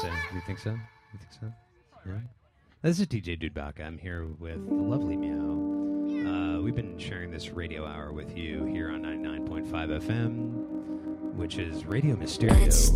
say? Do you think so? You think so? Yeah. This is DJ Dudebaka. I'm here with the lovely Meow. We've been sharing this radio hour with you here on 99.5 FM, which is Radio Mysterio.